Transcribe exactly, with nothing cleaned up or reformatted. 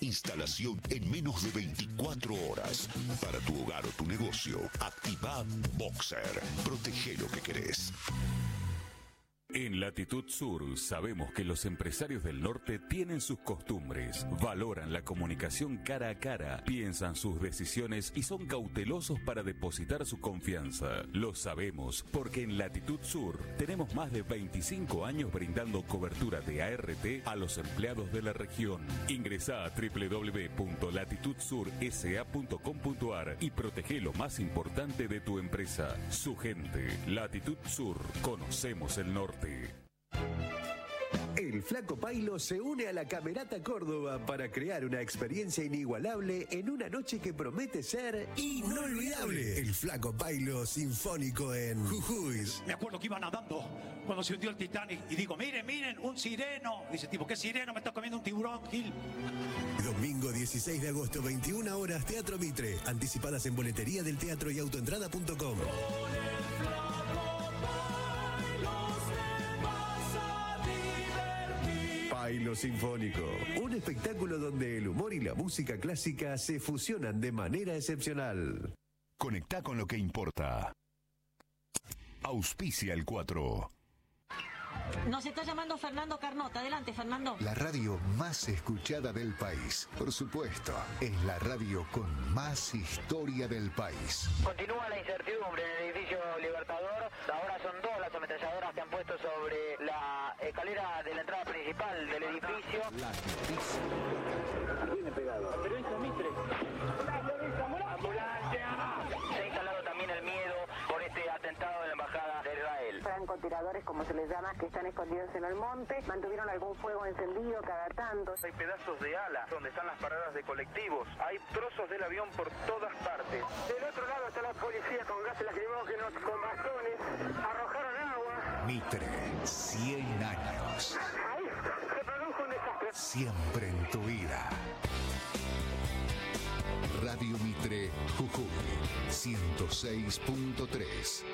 Instalación en menos de veinticuatro horas. Para tu hogar o tu negocio, activa Boxer. Protege lo que querés. En Latitud Sur sabemos que los empresarios del norte tienen sus costumbres, valoran la comunicación cara a cara, piensan sus decisiones y son cautelosos para depositar su confianza. Lo sabemos porque en Latitud Sur tenemos más de veinticinco años brindando cobertura de A R T a los empleados de la región. Ingresá a doble u doble u doble u punto latitud sur s a punto com punto a r y protege lo más importante de tu empresa, su gente. Latitud Sur, conocemos el norte. El Flaco Pailo se une a la Camerata Córdoba para crear una experiencia inigualable en una noche que promete ser inolvidable. El Flaco Pailo Sinfónico en Jujuy. Me acuerdo que iba nadando cuando se hundió el Titanic y digo, miren, miren, un sireno. Dice, tipo, ¿qué sireno? Me está comiendo un tiburón, Gil. Domingo dieciséis de agosto, veintiuna horas, Teatro Mitre. Anticipadas en boletería del teatro y autoentrada punto com. Pailo Sinfónico, un espectáculo donde el humor y la música clásica se fusionan de manera excepcional. Conectá con lo que importa. Auspicia el cuatro. Nos está llamando Fernando Carnota. Adelante, Fernando. La radio más escuchada del país. Por supuesto, es la radio con más historia del país. Continúa la incertidumbre en el edificio Libertador. Ahora son dos las ametralladoras que han puesto sobre la escalera de la entrada principal del edificio. La noticia. Viene pegado. Periodista Mitre. Se ha instalado también el miedo por este atentado de la embajada de Israel. Francotiradores, como se les llama, que están escondidos en el monte, mantuvieron algún fuego encendido cada tanto. Hay pedazos de ala donde están las paradas de colectivos. Hay trozos del avión por todas partes. Del otro lado está la policía con gases lacrimógenos, con bastones, arrojaron agua. Mitre, cien años. Ahí se produjo un desastre. Siempre en tu vida. Radio Mitre, Jujuy, ciento seis punto tres.